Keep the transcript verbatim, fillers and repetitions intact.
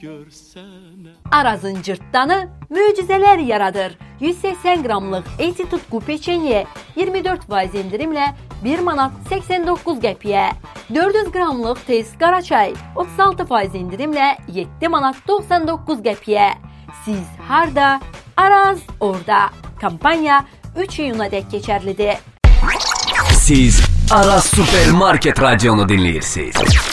Arazın cırtdanı möcüzeler yaradır. yüz səksən qramlıq Eti Tutku peçenye iyirmi dörd faiz indirimlə bir manat səksən doqquz qəpiyə. dörd yüz qramlıq Tez Qaraçay otuz altı faiz indirimlə yeddi manat doxsan doqquz qəpiyə. Siz harda? Araz orada. Kampanya üç iyuna dək keçərlidir. Siz Aras Supermarket Radyonu dinləyirsiniz.